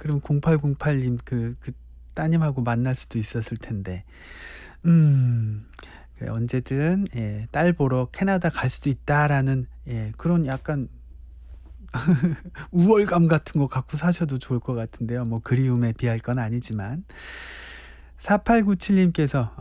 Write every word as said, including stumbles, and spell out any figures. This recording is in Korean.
그럼 공팔공팔 님 그 그 따님하고 만날 수도 있었을 텐데. 음. 그래 언제든 예 딸 보러 캐나다 갈 수도 있다라는 예 그런 약간 우월감 같은 거 갖고 사셔도 좋을 것 같은데요. 뭐 그리움에 비할 건 아니지만. 사팔구칠 님께서